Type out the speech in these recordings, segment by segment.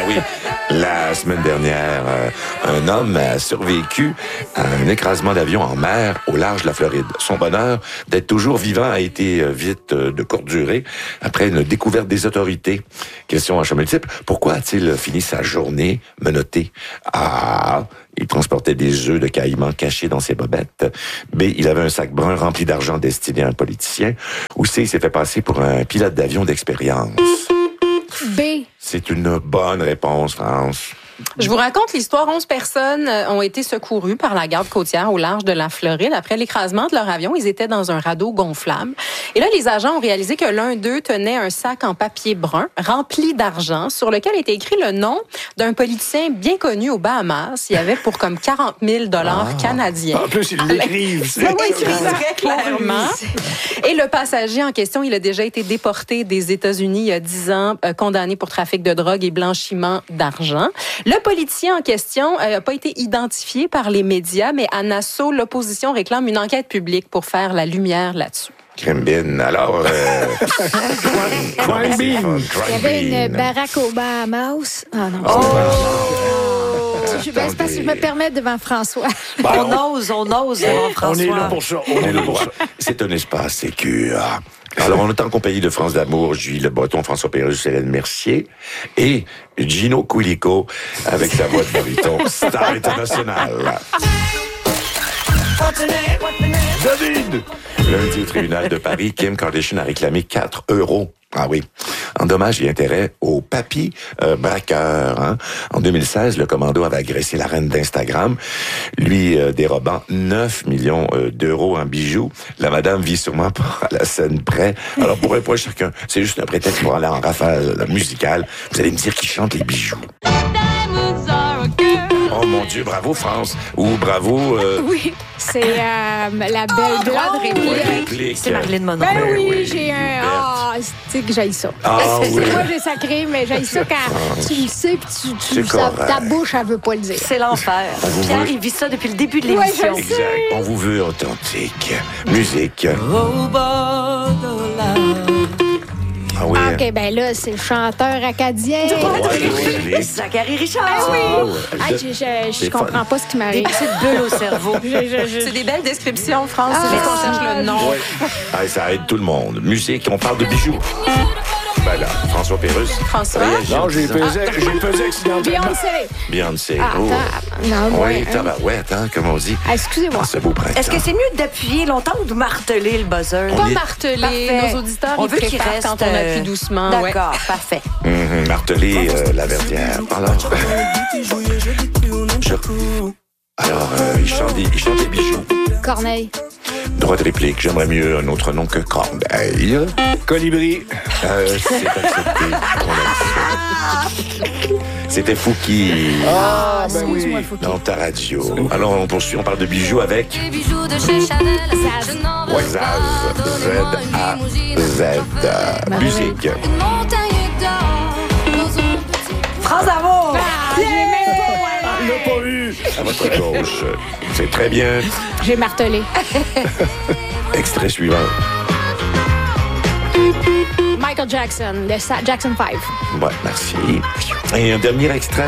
oui, la semaine dernière, un homme a survécu à un écrasement d'avion en mer au large de la Floride. Son bonheur d'être toujours vivant a été vite de courte durée après une découverte des autorités. Question à choix multiple, pourquoi a-t-il fini sa journée menotté? A. Il transportait des œufs de caïman cachés dans ses bobettes. B. Il avait un sac brun rempli d'argent destiné à un politicien. Ou C. Il s'est fait passer pour un pilote d'avion d'expérience. B. C'est une bonne réponse, France. Je vous raconte l'histoire. 11 personnes ont été secourues par la garde côtière au large de la Floride. Après l'écrasement de leur avion, ils étaient dans un radeau gonflable. Et là, les agents ont réalisé que l'un d'eux tenait un sac en papier brun rempli d'argent sur lequel était écrit le nom d'un politicien bien connu aux Bahamas. Il y avait pour comme 40 000 $ canadiens. En plus, ils l'écrivent. Oui, très clairement. Et le passager en question, il a déjà été déporté des États-Unis il y a 10 ans, condamné pour trafic de drogue et blanchiment d'argent. Le politicien en question n'a pas été identifié par les médias, mais à Nassau, l'opposition réclame une enquête publique pour faire la lumière là-dessus. Crime bin. Alors, Crime bin. Il y avait une baraque au Bahamas. Ah non. C'est parce que je me permets devant François. On ose devant François. On est là pour ça. on est là pour ça. C'est un espace sécure. Alors, on est en compagnie de France d'Amour, Julie Le Breton, François Pérusse, Hélène Mercier et Gino Coulico avec sa voix de baryton star internationale. David! Lundi au tribunal de Paris, Kim Kardashian a réclamé 4 €. Ah oui. En dommages et intérêts au papy braqueur. Hein? En 2016, le commando avait agressé la reine d'Instagram, lui dérobant 9 millions d'euros en bijoux. La madame vit sûrement pas à la scène près. Alors pour un point chacun, c'est juste un prétexte pour aller en rafale musicale. Vous allez me dire qui chante les bijoux. Oh mon Dieu, bravo France. Ou bravo... Oui, c'est la belle blonde. réplique. C'est Marilyn Monroe. Ben oui, oui, j'ai un... Gilberte. Ah, tu sais que j'aille ça. Ah oui. Moi, j'ai sacré, mais j'aille ça quand tu le sais puis C'est correct. ta bouche, elle veut pas le dire. C'est l'enfer. vous Pierre, veut- il vit ça depuis le début de Ouais, l'émission. je le sais. Exact. On vous veut authentique. Musique. Ah oui. OK, ben là, c'est le chanteur acadien. Ouais, Zachary Richard. Ah, ouais. Ah, je C'est comprends pas ce qui Des m'arrive. petites bulles au cerveau. C'est des belles descriptions, France. C'est juste qu'on cherche le nom. Ouais. Ah, ça aide tout le monde. Musique, on parle de bijoux. Ben là, François Pérusse. François? Réagis en Non, j'ai disant- pesé accidentellement. Beyoncé. Beyoncé. Ah, Oh. attends. Non, Oui, ouais, tabarouette, hein, comme on dit. Ah, excusez-moi. Ah, ce beau printemps. Est-ce que c'est mieux d'appuyer longtemps ou de marteler le buzzer? Pas est- marteler. Parfait. Nos auditeurs, On ils veut qu'il préfèrent reste, quand on appuie doucement. Ouais. D'accord, parfait. Marteler la verdière. Alors, il chante des bijoux. Corneille. Droit de réplique, j'aimerais mieux un autre nom que Corneille. Colibri. C'est accepté. On accepte. C'était Fouki. Ah, ben Excuse-moi, oui. Fouki. Dans ta radio. Alors, on poursuit, on parle de bijoux avec bijoux de chez Chanel. ouais, Zaz. Z-A-Z. Musique. Une montagne d'or. France d'amour! J'ai même On l'a pas eu. À votre gauche. C'est très bien. pas... J'ai martelé. Extrait suivant. Michael Jackson, de Jackson 5. Ouais, merci. Et un dernier extrait.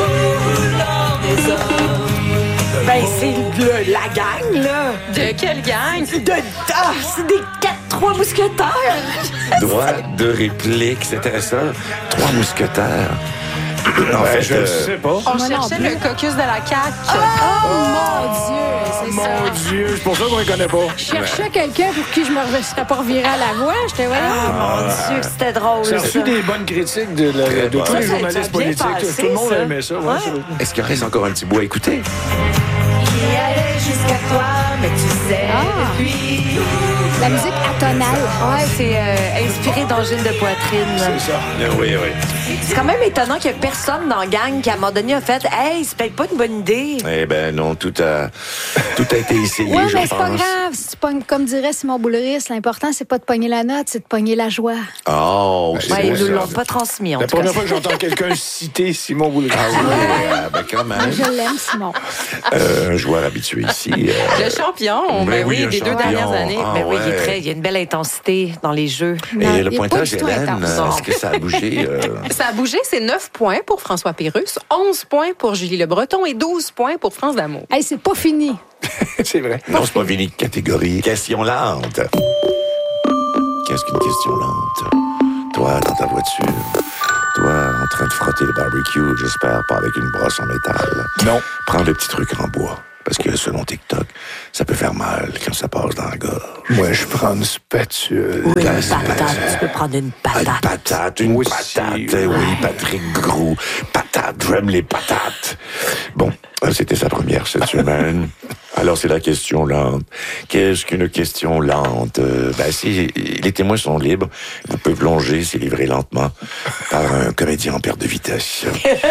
Ben, c'est la gang, là. De quelle gang? C'est des 3 mousquetaires. Droit de réplique. C'est intéressant. 3 mousquetaires. En fait, Je ne sais pas. On Moi non cherchait plus. le caucus de la CAQ. Mon Dieu, c'est ça. Mon Dieu, c'est pour ça qu'on ne connaît pas. Je cherchais quelqu'un pour qui je me serais pas reviré à la voix. J'étais, Mon Dieu, que c'était drôle, Ça a reçu ça. des bonnes critiques de tous bon. les Ça a journalistes bien politiques. passé, Tout le monde ça. aimait ça. Ouais, Ouais. c'est- est-ce qu'il reste encore un petit bout à écouter? Qui allait jusqu'à toi, mais tu sais, depuis... la musique atonale. Ouais, c'est inspiré d'angine de poitrine. C'est ça. Oui, oui. C'est quand même étonnant qu'il n'y a personne dans la gang qui, à un moment donné, a fait « Hey, c'est peut-être pas une bonne idée. » Eh ben non, tout a été essayé, Ouais, je mais c'est pas pense. grave. Si tu pognes- comme dirait Simon Boulris, l'important, c'est pas de pogner la note, c'est de pogner la joie. Oh, c'est Ouais, ils beau, ne ça. l'ont pas transmis, en La tout cas. première fois que j'entends quelqu'un citer Simon Boulris. Ah oui, ben quand même. Je l'aime, Simon. Un joueur habitué ici. aussi. Le champion, Ben oui, un des 2 champion. dernières années. Ah, Ben oui, ouais. il y a une belle intensité dans les jeux. Non, Et le il est pas pointage, du tout Hélène, intense. est-ce que ça a bougé? Ça a bougé, c'est 9 points pour François Pérusse, 11 points pour Julie Le Breton et 12 points pour France D'Amour. Hey, c'est pas fini. C'est vrai. Non, c'est pas fini de catégorie. Question lente. Qu'est-ce qu'une question lente? Toi, dans ta voiture. Toi, en train de frotter le barbecue, j'espère pas avec une brosse en métal. Non. Prends le petit truc en bois. Parce que selon TikTok, ça peut faire mal quand ça passe dans la gorge. Moi, je prends une spatule. Oui, une patate. Tu peux prendre une Une patate. patate, une Moi aussi, patate. Oui, Patrick Gros. Patate, j'aime les patates. Bon, c'était sa première cette semaine. Alors, c'est la question lente. Qu'est-ce qu'une question lente? Si les témoins sont libres, vous pouvez plonger, c'est livré lentement par un comédien en perte de vitesse.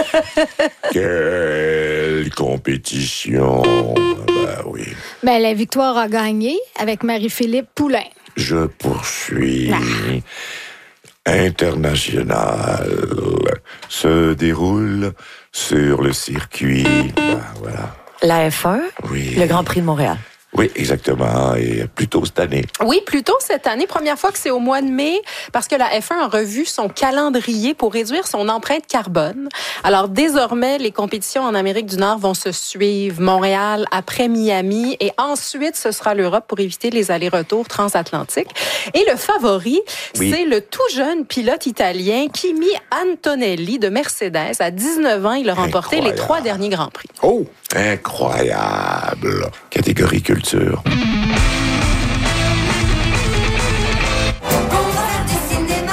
Quelle compétition! Oui. Ben, la victoire a gagné avec Marie-Philippe Poulain. Je poursuis. International se déroule sur le circuit. Voilà. La F1, Oui. le Grand Prix de Montréal. Oui, exactement. Et plus tôt cette année. Oui, plutôt cette année. Première fois que c'est au mois de mai, parce que la F1 a revu son calendrier pour réduire son empreinte carbone. Alors, désormais, les compétitions en Amérique du Nord vont se suivre. Montréal après Miami. Et ensuite, ce sera l'Europe pour éviter les allers-retours transatlantiques. Et le favori, Oui. c'est le tout jeune pilote italien Kimi Antonelli de Mercedes. À 19 ans, il a remporté les Incroyable. 3 derniers Grands Prix. Oh! Incroyable. Catégorie culture. On va faire du cinéma,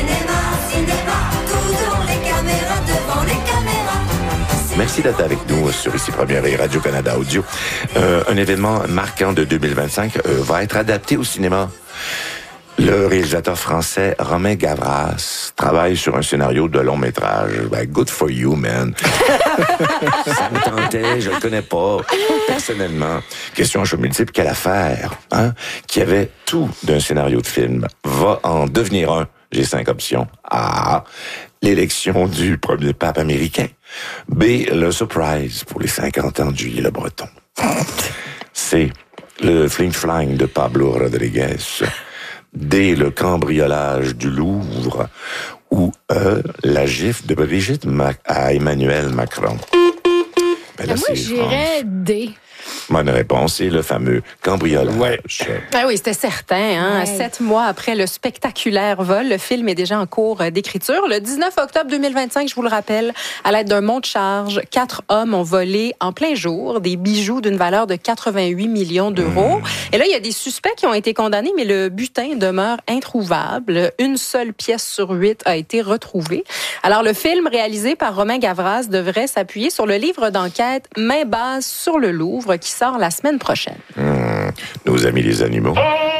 tout devant les caméras, devant les caméras. Merci d'être avec nous sur Ici Première et Radio-Canada Audio. Un événement marquant de 2025 va être adapté au cinéma. Le réalisateur français Romain Gavras travaille sur un scénario de long métrage. Ben, good for you, man. Ça me tentait, je le connais pas personnellement. Question à choix multiple, quelle affaire, hein? Qui avait tout d'un scénario de film va en devenir un. J'ai 5 options. A, l'élection du premier pape américain. B, le surprise pour les 50 ans de Julie Le Breton. C, le fling-flang de Pablo Rodriguez. D, le cambriolage du Louvre. Ou E, la gifle de Brigitte à Emmanuel Macron. Ben là, Moi, c'est j'irais D. bonne réponse, c'est le fameux cambriolage. Ouais. Ah oui, c'était certain. Hein? Ouais. 7 mois après le spectaculaire vol, le film est déjà en cours d'écriture. Le 19 octobre 2025, je vous le rappelle, à l'aide d'un monte-charge, 4 hommes ont volé en plein jour des bijoux d'une valeur de 88 millions d'euros. Et là, il y a des suspects qui ont été condamnés, mais le butin demeure introuvable. Une seule pièce sur 8 a été retrouvée. Alors, le film réalisé par Romain Gavras devrait s'appuyer sur le livre d'enquête Main basse sur le Louvre qui sort la semaine prochaine. Nos amis les animaux.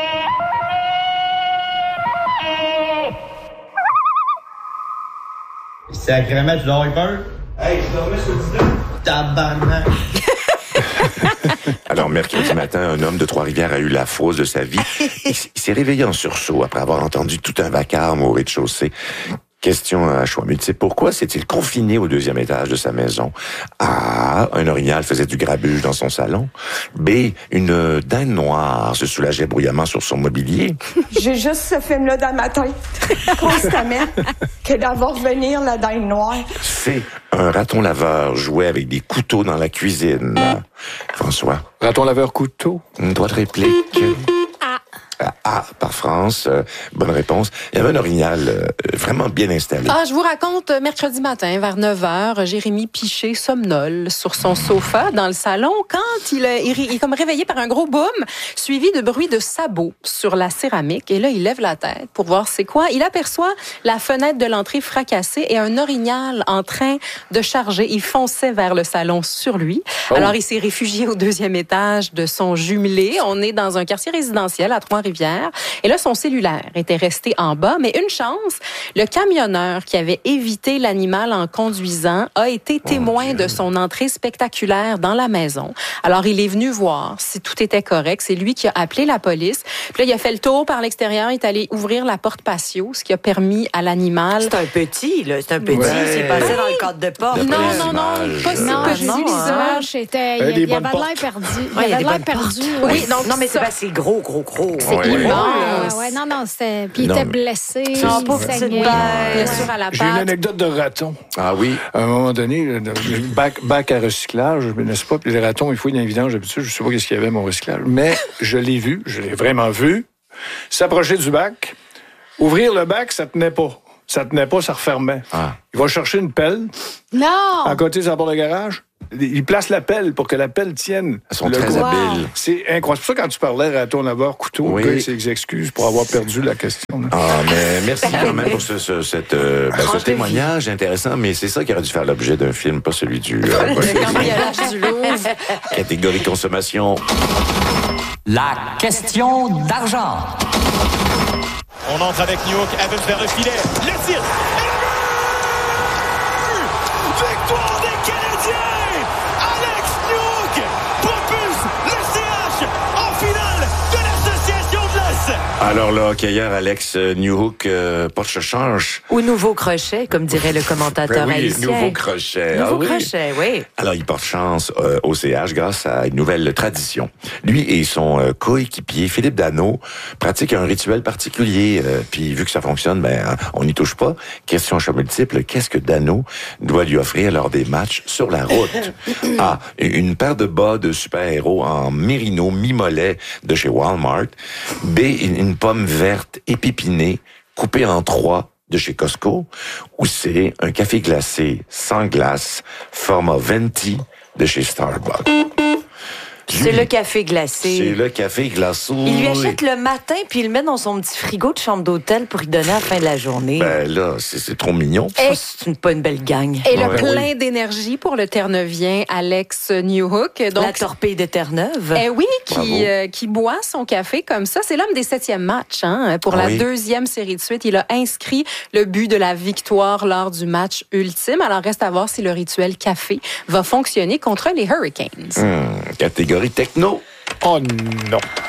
Sacrément, tu dois avoir peur? Hey, je dormais sur le divan. Tabarnak. Alors, mercredi matin, un homme de Trois-Rivières a eu la fausse de sa vie. Il s'est réveillé en sursaut après avoir entendu tout un vacarme au rez-de-chaussée. Question à choix multiple. Pourquoi s'est-il confiné au 2e étage de sa maison? A, un orignal faisait du grabuge dans son salon. B, une dinde noire se soulageait bruyamment sur son mobilier. J'ai juste ce film-là dans ma tête, constamment, que d'avoir revenir la dinde noire. C, un raton laveur jouait avec des couteaux dans la cuisine. François, Raton laveur couteau. une droite réplique. A, par France. Bonne réponse. Il y avait un orignal vraiment bien installé. Ah, je vous raconte, mercredi matin, vers 9h, Jérémy Piché somnole sur son sofa dans le salon quand il est comme réveillé par un gros boom, suivi de bruits de sabots sur la céramique. Et là, il lève la tête pour voir c'est quoi. Il aperçoit la fenêtre de l'entrée fracassée et un orignal en train de charger. Il fonçait vers le salon sur lui. Alors, il s'est réfugié au 2e étage de son jumelé. On est dans un quartier résidentiel à Trois-Rivières. Trois-Rivières. Et là, son cellulaire était resté en bas. Mais une chance, le camionneur qui avait évité l'animal en conduisant a été témoin de son entrée spectaculaire dans la maison. Alors, il est venu voir si tout était correct. C'est lui qui a appelé la police. Puis là, il a fait le tour par l'extérieur. Il est allé ouvrir la porte patio, ce qui a permis à l'animal... C'est un petit, là. C'est un petit. C'est passé dans le cadre de porte. D'après les Non, images, pas si Non, petit. j'ai vu les images, c'était... des Il y avait bonnes de l'air portes. perdu. Ouais, Il y avait de des l'air bonnes perdu. Oui, non, mais c'est parce que c'est gros. C'est Ouais. immense. Non, c'était... Puis il Non, était mais- blessé, C'est- il pauvre petite saignait. bête. Blessure à la J'ai une patte. anecdote de raton. Ah oui? À un moment donné, le bac à recyclage, n'est-ce pas? Puis les ratons, il faut une vidange d'habitude. Je ne sais pas qu'est-ce qu'il y avait, mon recyclage. Mais je l'ai vraiment vu, s'approcher du bac. Ouvrir le bac, ça tenait pas. Ça refermait. Ah. Il va chercher une pelle, Non! à côté de sa porte de garage. Il place la pelle pour que la pelle tienne. Elles sont le très coup. habiles. C'est incroyable. C'est pour ça que quand tu parlais raton laveur, couteau, Oui. le gars, il s'excuse pour avoir perdu la question. Là. Ah, mais merci quand même pour ce témoignage intéressant, mais c'est ça qui aurait dû faire l'objet d'un film, pas celui du Cambriolage du Louvre. catégorie consommation. La question d'argent. On entre avec New York, Evans vers le filet, le tir, et le but! Victoire des Canadiens! Alex New York propulse le CH en finale de l'Association de l'Est! Alors là, hockeyeur Alex Newhook porte change. Ou nouveau crochet, comme dirait le commentateur Oui, haïtien. nouveau crochet. Nouveau Ah oui. crochet, oui. Alors, il porte chance au CH grâce à une nouvelle tradition. Lui et son coéquipier, Philippe Danault, pratiquent un rituel particulier. Puis, vu que ça fonctionne, on n'y touche pas. Question choix multiple, qu'est-ce que Danault doit lui offrir lors des matchs sur la route? A. Une paire de bas de super-héros en mérino mi-mollet de chez Walmart. B. Une pomme verte épipinée, coupée en 3 de chez Costco. Ou C. Un café glacé sans glace, format venti de chez Starbucks. C'est le café glacé. C'est le café glacé. Il lui achète le matin, puis il le met dans son petit frigo de chambre d'hôtel pour y donner à la fin de la journée. Ben là, c'est trop mignon. Ça, c'est pas une belle gang. Et le Ouais, plein d'énergie pour le Terre-Neuvien, Alex Newhook. Donc, La torpille de Terre-Neuve. oui, Bravo. qui boit son café comme ça. C'est l'homme des 7e matchs. Pour la Oui. 2e série de suite, il a inscrit le but de la victoire lors du match ultime. Alors, reste à voir si le rituel café va fonctionner contre les Hurricanes. Catégorie techno. Oh non!